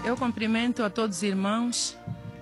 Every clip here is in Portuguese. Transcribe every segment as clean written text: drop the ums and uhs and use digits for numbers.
Eu cumprimento a todos os irmãos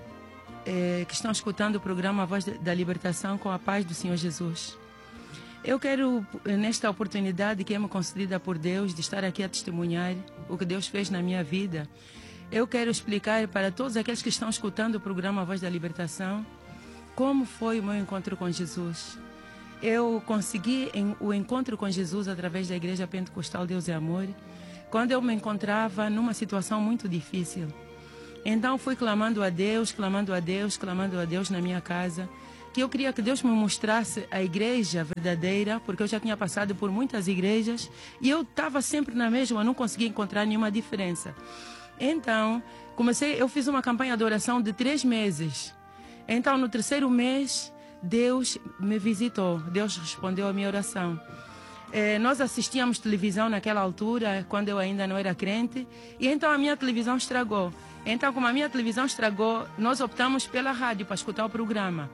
que estão escutando o programa A Voz da Libertação com a paz do Senhor Jesus. Eu quero, nesta oportunidade que é me concedida por Deus, de estar aqui a testemunhar o que Deus fez na minha vida, eu quero explicar para todos aqueles que estão escutando o programa A Voz da Libertação como foi o meu encontro com Jesus. Eu consegui o encontro com Jesus através da Igreja Pentecostal Deus é Amor, quando eu me encontrava numa situação muito difícil. Então fui clamando a Deus, clamando a Deus, clamando a Deus na minha casa, que eu queria que Deus me mostrasse a igreja verdadeira, porque eu já tinha passado por muitas igrejas e eu estava sempre na mesma, não conseguia encontrar nenhuma diferença. Então, eu fiz uma campanha de oração de 3 meses. Então, no 3º mês, Deus me visitou, Deus respondeu a minha oração. Nós assistíamos televisão naquela altura, quando eu ainda não era crente, e então a minha televisão estragou. Então, como a minha televisão estragou, nós optamos pela rádio para escutar o programa.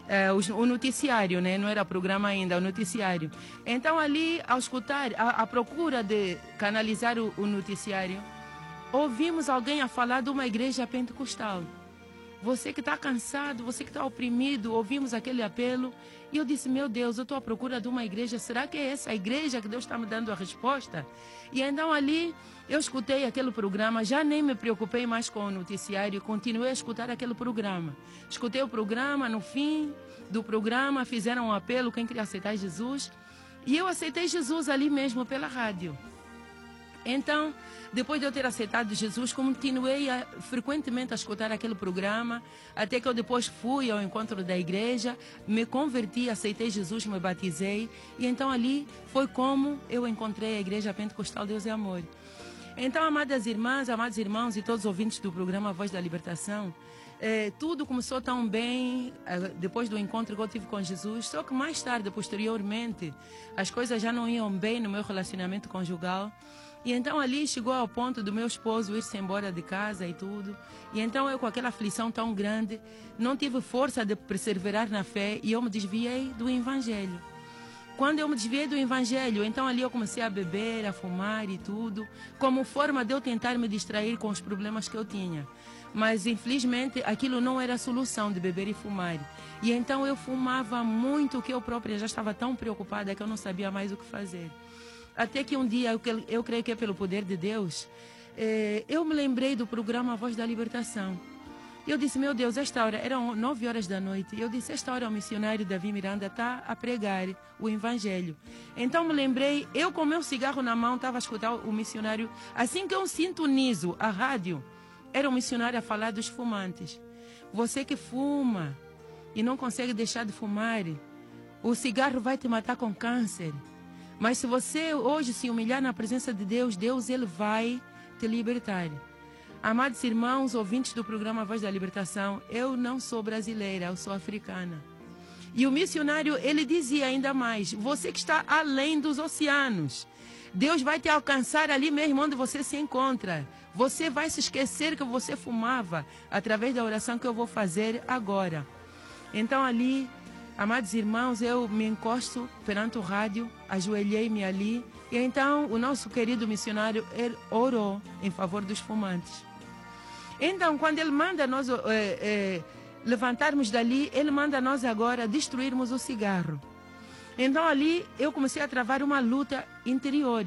O noticiário, né? Não era programa ainda, o noticiário. Então, ali, ao escutar, à procura de canalizar o noticiário, ouvimos alguém a falar de uma igreja pentecostal. Você que está cansado, você que está oprimido, ouvimos aquele apelo. E eu disse, meu Deus, eu estou à procura de uma igreja. Será que é essa igreja que Deus está me dando a resposta? E então ali eu escutei aquele programa, já nem me preocupei mais com o noticiário, continuei a escutar aquele programa. Escutei o programa, no fim do programa fizeram um apelo, quem queria aceitar Jesus. E eu aceitei Jesus ali mesmo pela rádio. Então, depois de eu ter aceitado Jesus, continuei frequentemente a escutar aquele programa, até que eu depois fui ao encontro da igreja, me converti, aceitei Jesus, me batizei, e então ali foi como eu encontrei a Igreja Pentecostal Deus é Amor. Então, amadas irmãs, amados irmãos e todos os ouvintes do programa A Voz da Libertação, tudo começou tão bem depois do encontro que eu tive com Jesus, só que mais tarde, posteriormente, as coisas já não iam bem no meu relacionamento conjugal. E então ali chegou ao ponto do meu esposo ir-se embora de casa e tudo. E então eu, com aquela aflição tão grande, não tive força de perseverar na fé e eu me desviei do Evangelho. Quando eu me desviei do Evangelho, então ali eu comecei a beber, a fumar e tudo, como forma de eu tentar me distrair com os problemas que eu tinha. Mas infelizmente aquilo não era a solução de beber e fumar. E então eu fumava muito, que eu própria já estava tão preocupada que eu não sabia mais o que fazer. Até que um dia, eu creio que é pelo poder de Deus, eu me lembrei do programa A Voz da Libertação. Eu disse, meu Deus, esta hora, eram 9 horas da noite, eu disse, esta hora o missionário Davi Miranda está a pregar o Evangelho. Então me lembrei, eu com meu cigarro na mão, estava a escutar o missionário, assim que eu sintonizo a rádio, era um missionário a falar dos fumantes. Você que fuma e não consegue deixar de fumar, o cigarro vai te matar com câncer. Mas se você hoje se humilhar na presença de Deus, Ele vai te libertar. Amados irmãos, ouvintes do programa Voz da Libertação, eu não sou brasileira, eu sou africana. E o missionário, ele dizia ainda mais, você que está além dos oceanos, Deus vai te alcançar ali mesmo onde você se encontra. Você vai se esquecer que você fumava através da oração que eu vou fazer agora. Então ali, amados irmãos, eu me encosto perante o rádio, ajoelhei-me ali, e então o nosso querido missionário orou em favor dos fumantes. Então, quando ele manda nós levantarmos dali, ele manda nós agora destruirmos o cigarro. Então ali eu comecei a travar uma luta interior.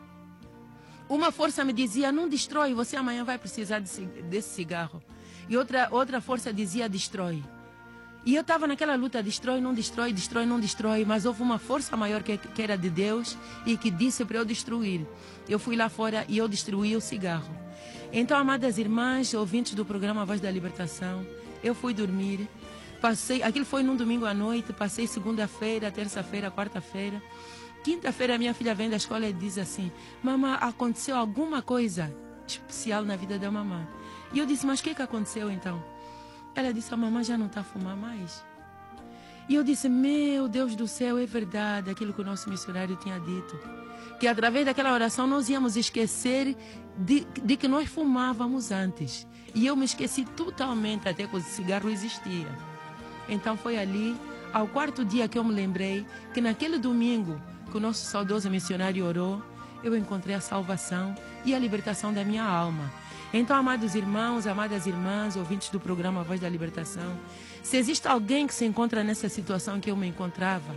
Uma força me dizia, não destrói, você amanhã vai precisar desse cigarro. E outra força dizia, destrói. E eu estava naquela luta, destrói, não destrói, destrói, não destrói, mas houve uma força maior que era de Deus e que disse para eu destruir. Eu fui lá fora e eu destruí o cigarro. Então, amadas irmãs, ouvintes do programa Voz da Libertação, eu fui dormir, aquilo foi num domingo à noite, passei segunda-feira, terça-feira, quarta-feira. Quinta-feira, minha filha vem da escola e diz assim, mamãe, aconteceu alguma coisa especial na vida da mamãe. E eu disse, mas o que aconteceu então? Ela disse, a mamãe já não está a fumar mais. E eu disse, meu Deus do céu, é verdade aquilo que o nosso missionário tinha dito. Que através daquela oração nós íamos esquecer de que nós fumávamos antes. E eu me esqueci totalmente até que o cigarro existia. Então foi ali, ao 4º dia que eu me lembrei, que naquele domingo que o nosso saudoso missionário orou, eu encontrei a salvação e a libertação da minha alma. Então, amados irmãos, amadas irmãs, ouvintes do programa Voz da Libertação, se existe alguém que se encontra nessa situação que eu me encontrava,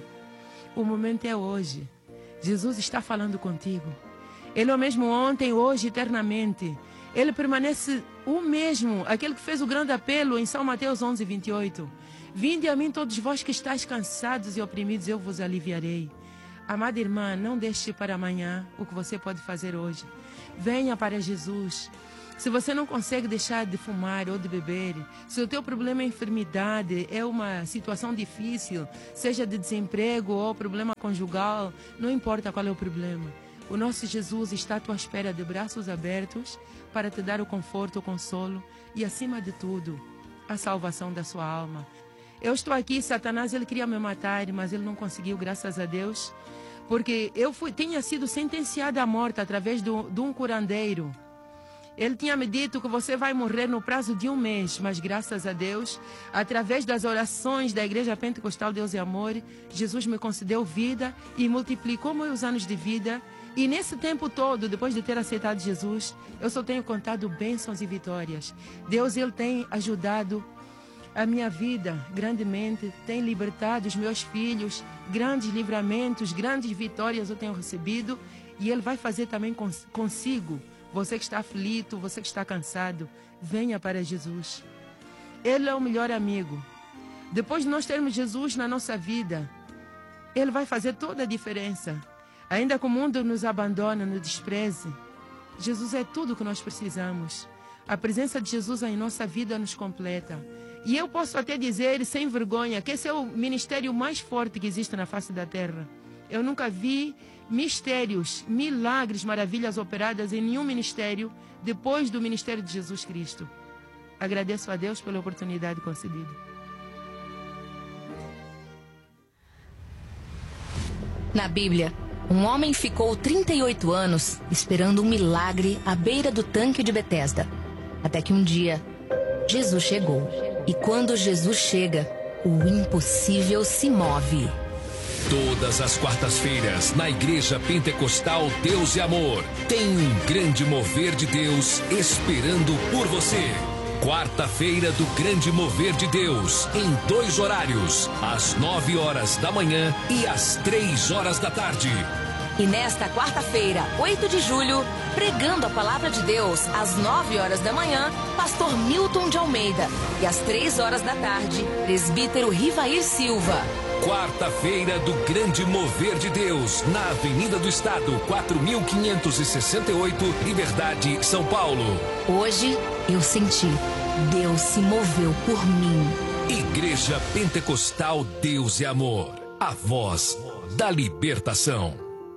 o momento é hoje. Jesus está falando contigo. Ele é o mesmo ontem, hoje, eternamente. Ele permanece o mesmo, aquele que fez o grande apelo em São Mateus 11, 28. Vinde a mim todos vós que estáis cansados e oprimidos, eu vos aliviarei. Amada irmã, não deixe para amanhã o que você pode fazer hoje. Venha para Jesus. Se você não consegue deixar de fumar ou de beber, se o teu problema é enfermidade, é uma situação difícil, seja de desemprego ou problema conjugal, não importa qual é o problema. O nosso Jesus está à tua espera de braços abertos para te dar o conforto, o consolo e, acima de tudo, a salvação da sua alma. Eu estou aqui, Satanás, ele queria me matar, mas ele não conseguiu, graças a Deus, porque tinha sido sentenciada à morte através de um curandeiro. Ele tinha me dito que você vai morrer no prazo de 1 mês, mas graças a Deus, através das orações da Igreja Pentecostal Deus e Amor, Jesus me concedeu vida e multiplicou meus anos de vida. E nesse tempo todo, depois de ter aceitado Jesus, eu só tenho contado bênçãos e vitórias. Deus, ele tem ajudado a minha vida grandemente, tem libertado os meus filhos, grandes livramentos, grandes vitórias eu tenho recebido, e ele vai fazer também consigo. Você que está aflito, você que está cansado, venha para Jesus. Ele é o melhor amigo. Depois de nós termos Jesus na nossa vida, ele vai fazer toda a diferença. Ainda que o mundo nos abandone, nos despreze, Jesus é tudo o que nós precisamos. A presença de Jesus em nossa vida nos completa. E eu posso até dizer, sem vergonha, que esse é o ministério mais forte que existe na face da terra. Eu nunca vi mistérios, milagres, maravilhas operadas em nenhum ministério depois do ministério de Jesus Cristo. Agradeço a Deus pela oportunidade concedida. Na Bíblia, um homem ficou 38 anos esperando um milagre à beira do tanque de Betesda. Até que um dia, Jesus chegou. E quando Jesus chega, o impossível se move. Todas as quartas-feiras, na Igreja Pentecostal Deus e Amor, tem um grande mover de Deus esperando por você. Quarta-feira do Grande Mover de Deus, em 2 horários, às 9 horas da manhã e às 3 horas da tarde. E nesta quarta-feira, 8 de julho, pregando a Palavra de Deus, às 9 horas da manhã, pastor Milton de Almeida. E às 3 horas da tarde, presbítero Rivair Silva. Quarta-feira do Grande Mover de Deus, na Avenida do Estado, 4568, Liberdade, São Paulo. Hoje, eu senti, Deus se moveu por mim. Igreja Pentecostal Deus e Amor, a voz da libertação.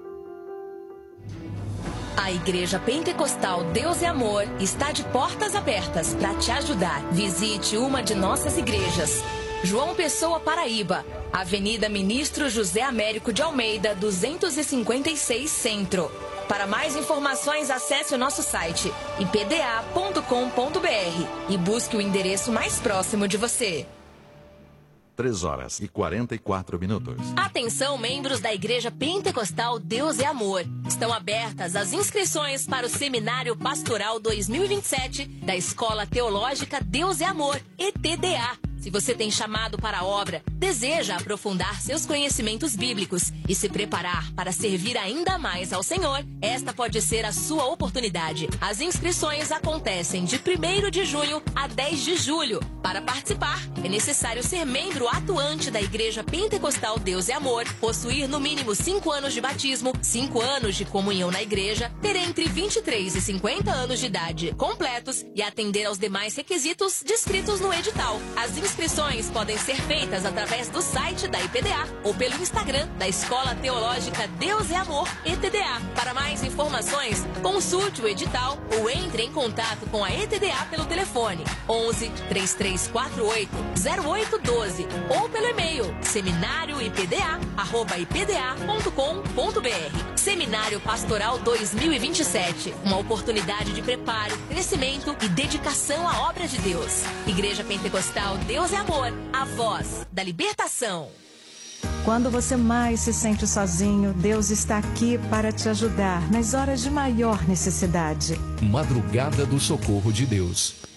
A Igreja Pentecostal Deus e Amor está de portas abertas para te ajudar. Visite uma de nossas igrejas. João Pessoa, Paraíba, Avenida Ministro José Américo de Almeida, 256 Centro. Para mais informações, acesse o nosso site ipda.com.br e busque o endereço mais próximo de você. 3 horas e 44 minutos. Atenção, membros da Igreja Pentecostal Deus e Amor. Estão abertas as inscrições para o Seminário Pastoral 2027 da Escola Teológica Deus e Amor, ETDA. Se você tem chamado para a obra, deseja aprofundar seus conhecimentos bíblicos e se preparar para servir ainda mais ao Senhor, esta pode ser a sua oportunidade. As inscrições acontecem de 1º de junho a 10 de julho. Para participar, é necessário ser membro atuante da Igreja Pentecostal Deus e Amor, possuir no mínimo 5 anos de batismo, 5 anos de comunhão na igreja, ter entre 23 e 50 anos de idade completos e atender aos demais requisitos descritos no edital. As inscrições podem ser feitas através do site da IPDA ou pelo Instagram da Escola Teológica Deus e Amor, ETDA. Para mais informações, consulte o edital ou entre em contato com a ETDA pelo telefone 11 3348 0812 ou pelo e-mail seminarioipda@ipda.com.br. Seminário Pastoral 2027, uma oportunidade de preparo, crescimento e dedicação à obra de Deus. Igreja Pentecostal Deus e Amor, a voz da libertação. Quando você mais se sente sozinho, Deus está aqui para te ajudar nas horas de maior necessidade. Madrugada do Socorro de Deus.